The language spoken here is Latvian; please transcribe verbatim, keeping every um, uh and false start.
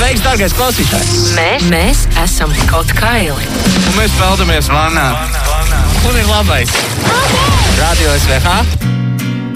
Sveiks, dārgais klausītājs! Mēs, mēs esam kaut kaili. Un mēs peldamies vannā. Un ir labais. Radio S V H